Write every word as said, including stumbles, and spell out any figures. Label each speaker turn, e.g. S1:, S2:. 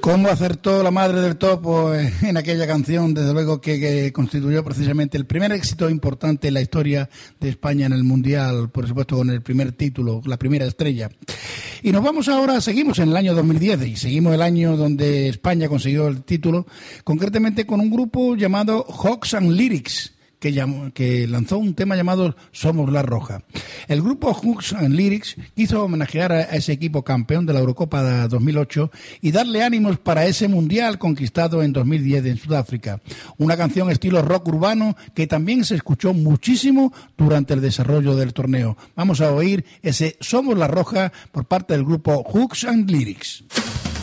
S1: ¿Cómo acertó la madre del topo en aquella canción? Desde luego que, que constituyó precisamente el primer éxito importante en la historia de España en el Mundial, por supuesto con el primer título, la primera estrella. Y nos vamos ahora, seguimos en el año dos mil diez y seguimos el año donde España consiguió el título, concretamente con un grupo llamado Hawks and Lyrics, que, llamó, que lanzó un tema llamado Somos la Roja. El grupo Hawks and Lyrics quiso homenajear a ese equipo campeón de la Eurocopa dos mil ocho y darle ánimos para ese mundial conquistado en dos mil diez en Sudáfrica. Una canción estilo rock urbano que también se escuchó muchísimo durante el desarrollo del torneo. Vamos a oír ese Somos la Roja por parte del grupo Hawks and Lyrics.